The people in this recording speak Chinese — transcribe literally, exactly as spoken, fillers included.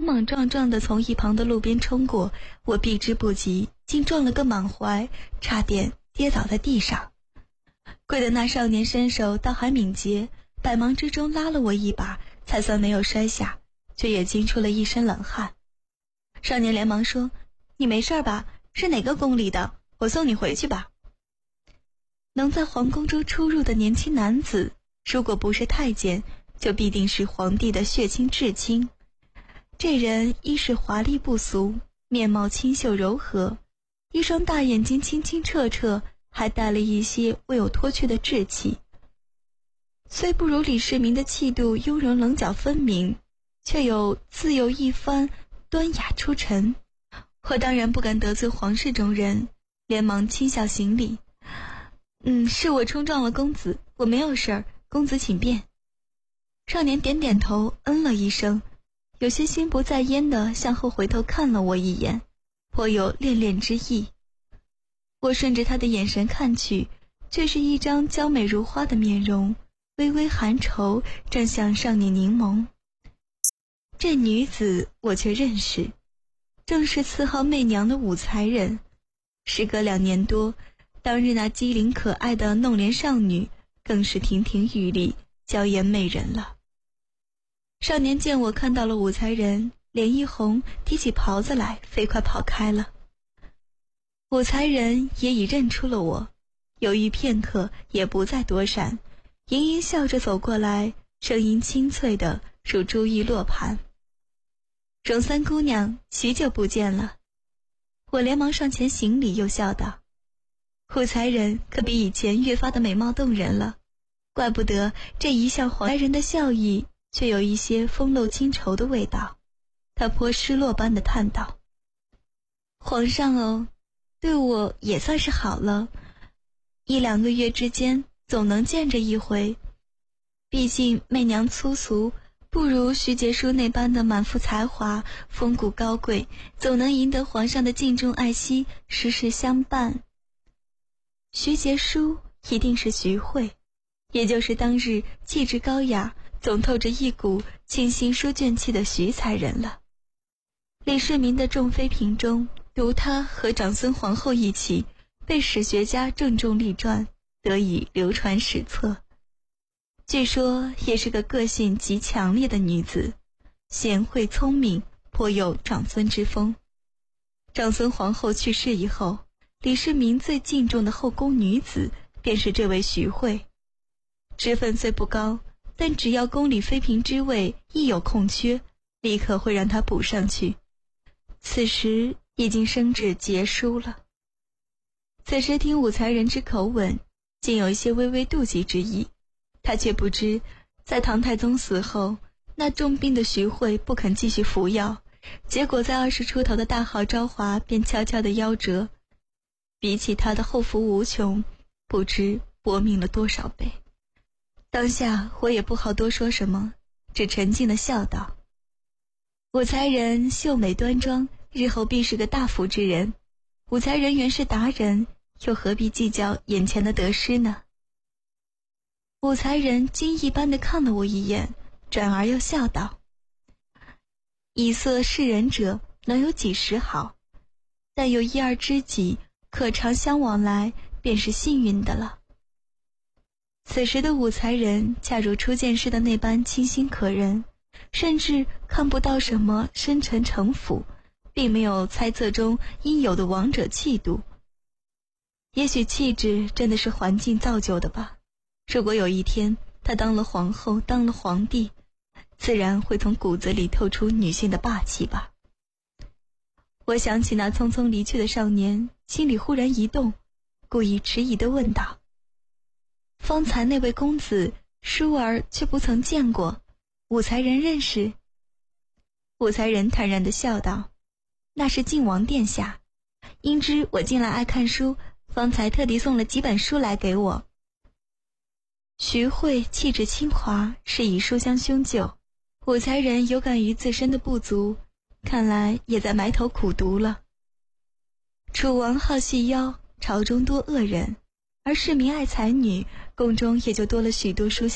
莽撞撞地从一旁的路边冲过，我避之不及，竟撞了个满怀，差点跌倒在地上。贵的那少年身手倒还敏捷，百忙之中拉了我一把，才算没有摔下，却也惊出了一身冷汗。少年连忙说：“你没事吧？是哪个宫里的？我送你回去吧。”能在皇宫中出入的年轻男子，如果不是太监，就必定是皇帝的血亲至亲。这人一是华丽不俗，面貌清秀柔和，一双大眼睛清清澈澈，还带了一些未有脱去的稚气。虽不如李世民的气度雍容棱角分明，却有自由一番，端雅出尘。我当然不敢得罪皇室中人，连忙轻笑行礼：“嗯，是我冲撞了公子，我没有事儿，公子请便。”少年点点头，嗯了一声，有些心不在焉地向后回头看了我一眼，颇有恋恋之意。我顺着他的眼神看去，却是一张娇美如花的面容，微微含愁，正向少年凝眸。这女子我却认识，正是赐号媚娘的武才人。时隔两年多，当日那机灵可爱的弄莲少女更是亭亭玉立，娇艳媚人了。少年见我看到了武才人，脸一红，提起袍子来，飞快跑开了。武才人也已认出了我，犹豫片刻，也不再躲闪，盈盈笑着走过来，声音清脆的如珠玉落盘：“荣三姑娘，许久不见了。”我连忙上前行礼，又笑道：“武才人可比以前越发的美貌动人了，怪不得这一笑皇人的笑意却有一些风漏清愁的味道。”他颇失落般的叹道：“皇上哦，对我也算是好了，一两个月之间总能见着一回。毕竟媚娘粗俗，不如徐杰书那般的满腹才华，风骨高贵，总能赢得皇上的敬重爱惜，时时相伴。”徐杰书一定是徐慧，也就是当日气质高雅，总透着一股清新书卷气的徐才人了。李世民的众妃嫔中，独她和长孙皇后一起被史学家郑重立传，得以流传史册。据说也是个个性极强烈的女子，贤惠聪明，颇有长孙之风。长孙皇后去世以后，李世民最敬重的后宫女子便是这位徐慧。职分虽不高，但只要宫里妃嫔之位一有空缺，立刻会让她补上去。此时已经升至节书了。此时听武才人之口吻，竟有一些微微妒忌之意。他却不知，在唐太宗死后，那重病的徐慧不肯继续服药，结果在二十出头的大号昭华便悄悄地夭折。比起他的后福无穷，不知薄命了多少倍。当下我也不好多说什么，只沉静地笑道：“武才人秀美端庄，日后必是个大福之人。武才人原是达人，又何必计较眼前的得失呢？”武才人惊异般地看了我一眼，转而又笑道：“以色示人者，能有几时好？但有一二知己，可常相往来，便是幸运的了。”此时的武才人恰如初见时的那般清新可人，甚至看不到什么深沉城府，并没有猜测中应有的王者气度。也许气质真的是环境造就的吧。如果有一天她当了皇后，当了皇帝，自然会从骨子里透出女性的霸气吧。我想起那匆匆离去的少年，心里忽然一动，故意迟疑地问道：“方才那位公子，淑儿却不曾见过，武才人认识？”武才人坦然地笑道：“那是晋王殿下，因知我近来爱看书，方才特地送了几本书来给我。”徐慧气质清华，是以书香兄旧，武才人有感于自身的不足，看来也在埋头苦读了。楚王好细腰，朝中多恶人，而市民爱才女，宫中也就多了许多书香